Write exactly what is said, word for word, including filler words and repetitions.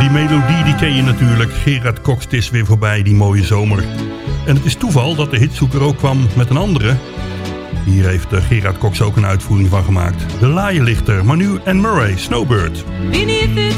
Die melodie die ken je natuurlijk. Gerard Cox, het is weer voorbij, die mooie zomer. En het is toeval dat de hitzoeker ook kwam met een andere. Hier heeft Gerard Cox ook een uitvoering van gemaakt. De Laaienlichter, Manu en Murray, Snowbird. Beneath its